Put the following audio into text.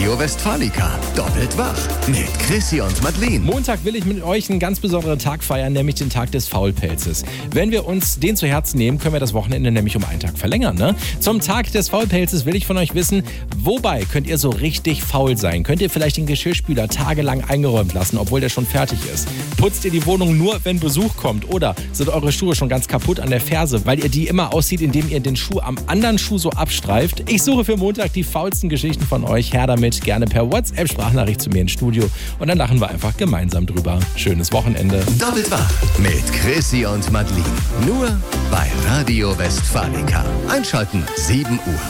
Radio Westfalica. Doppelt wach mit Chrissy und Madeleine. Montag will ich mit euch einen ganz besonderen Tag feiern, nämlich den Tag des Faulpelzes. Wenn wir uns den zu Herzen nehmen, können wir das Wochenende nämlich um einen Tag verlängern, ne? Zum Tag des Faulpelzes will ich von euch wissen, wobei könnt ihr so richtig faul sein? Könnt ihr vielleicht den Geschirrspüler tagelang eingeräumt lassen, obwohl der schon fertig ist? Putzt ihr die Wohnung nur, wenn Besuch kommt? Oder sind eure Schuhe schon ganz kaputt an der Ferse, weil ihr die immer auszieht, indem ihr den Schuh am anderen Schuh so abstreift? Ich suche für Montag die faulsten Geschichten von euch. Her damit, gerne per WhatsApp-Sprachnachricht zu mir ins Studio. Und dann lachen wir einfach gemeinsam drüber. Schönes Wochenende. Doppelt wach mit Chrissy und Madeleine. Nur bei Radio Westfalica. Einschalten 7 Uhr.